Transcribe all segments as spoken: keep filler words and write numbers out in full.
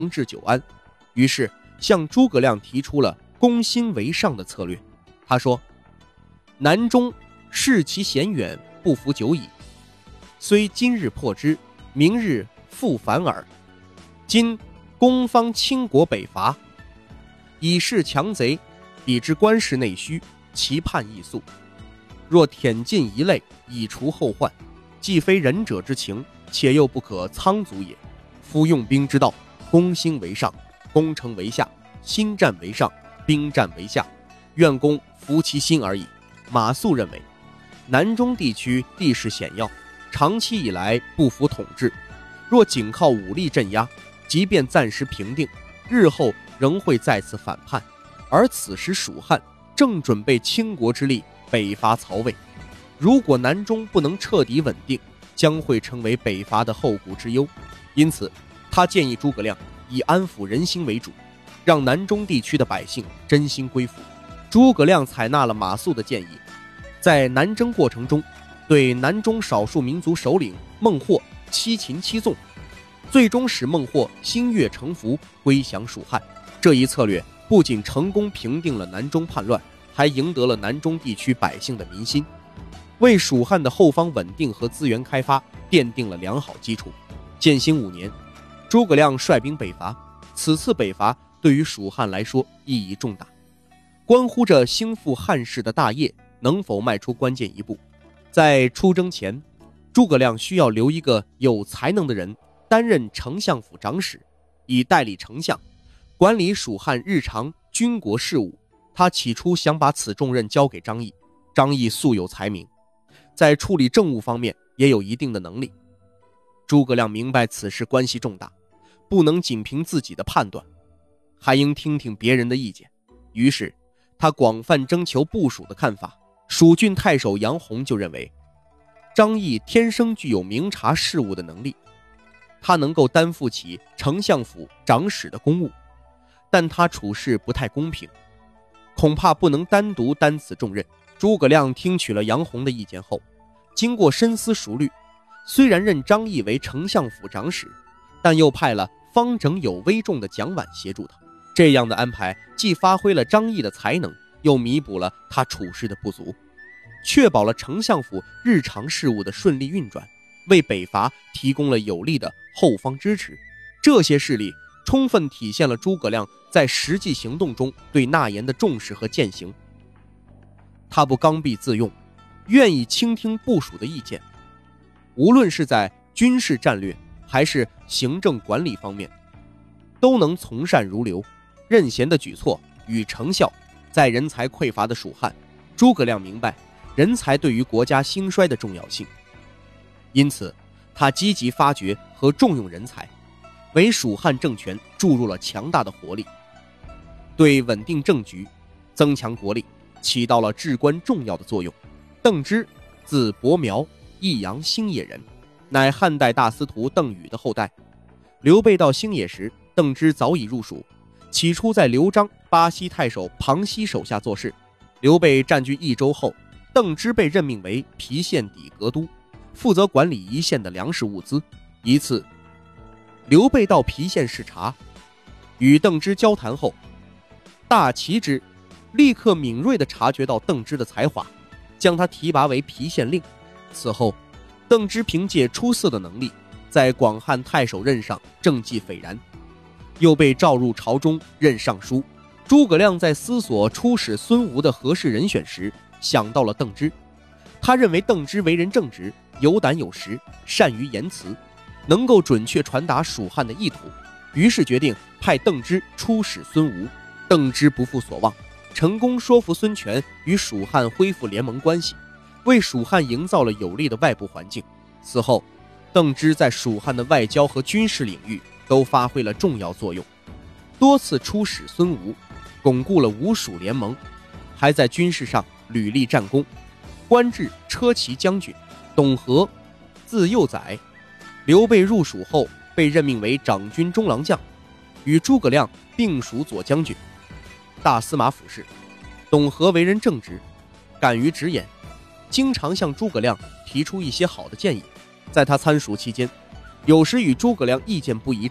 治久安，于是向诸葛亮提出了攻心为上的策略。他说：南中视其险远，不服久矣，虽今日破之，明日复反耳。今攻方倾国北伐，以示强贼，彼之官事内虚，其叛易速。若舔尽一类，以除后患，既非仁者之情，且又不可仓卒也。夫用兵之道，攻心为上，攻城为下，心战为上，兵战为下，愿攻服其心而已。马谡认为，南中地区地势险要，长期以来不服统治，若仅靠武力镇压，即便暂时平定，日后仍会再次反叛。而此时蜀汉正准备倾国之力北伐曹魏，如果南中不能彻底稳定，将会成为北伐的后顾之忧。因此他建议诸葛亮以安抚人心为主，让南中地区的百姓真心归附。诸葛亮采纳了马谡的建议，在南征过程中对南中少数民族首领孟获欺擒欺纵，最终使孟获心悦诚服归降蜀汉。这一策略不仅成功平定了南中叛乱，还赢得了南中地区百姓的民心，为蜀汉的后方稳定和资源开发奠定了良好基础。建兴五年，诸葛亮率兵北伐，此次北伐对于蜀汉来说意义重大，关乎着兴复汉室的大业能否迈出关键一步。在出征前，诸葛亮需要留一个有才能的人担任丞相府长史，以代理丞相管理蜀汉日常军国事务。他起初想把此重任交给张翼，张翼素有才名，在处理政务方面也有一定的能力。诸葛亮明白此事关系重大，不能仅凭自己的判断，还应听听别人的意见。于是他广泛征求部属的看法。蜀郡太守杨洪就认为，张翼天生具有明察事务的能力，他能够担负起丞相府长史的公务，但他处事不太公平，恐怕不能单独担此重任。诸葛亮听取了杨洪的意见后，经过深思熟虑，虽然任张翼为丞相府长史，但又派了方整有威重的蒋琬协助他。这样的安排既发挥了张翼的才能，又弥补了他处事的不足，确保了丞相府日常事务的顺利运转，为北伐提供了有力的后方支持。这些事例充分体现了诸葛亮在实际行动中对纳言的重视和践行。他不刚愎自用，愿意倾听部属的意见，无论是在军事战略还是行政管理方面，都能从善如流。任贤的举措与成效，在人才匮乏的蜀汉，诸葛亮明白人才对于国家兴衰的重要性，因此他积极发掘和重用人才，为蜀汉政权注入了强大的活力，对稳定政局、增强国力起到了至关重要的作用。邓芝字伯苗，益阳兴野人，乃汉代大司徒邓禹的后代。刘备到兴野时，邓芝早已入蜀，起初在刘璋、巴西太守庞熙手下做事。刘备占据益州后，邓芝被任命为郫县邸阁都，负责管理一县的粮食物资。一次，刘备到郫县视察，与邓芝交谈后，大奇之，立刻敏锐地察觉到邓芝的才华，将他提拔为郫县令。此后，邓芝凭借出色的能力，在广汉太守任上政绩斐然，又被召入朝中任尚书。诸葛亮在思索出使孙吴的合适人选时，想到了邓芝。他认为邓芝为人正直，有胆有识，善于言辞，能够准确传达蜀汉的意图，于是决定派邓芝出使孙吴。邓芝不负所望，成功说服孙权与蜀汉恢复联盟关系，为蜀汉营造了有利的外部环境。此后，邓芝在蜀汉的外交和军事领域都发挥了重要作用，多次出使孙吴，巩固了吴蜀联盟，还在军事上屡立战功，官至车骑将军。董和字幼宰，刘备入蜀后被任命为长军中郎将，与诸葛亮并属左将军、大司马府事。董和为人正直，敢于直言，经常向诸葛亮提出一些好的建议。在他参蜀期间，有时与诸葛亮意见不一致，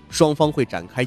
双方会展开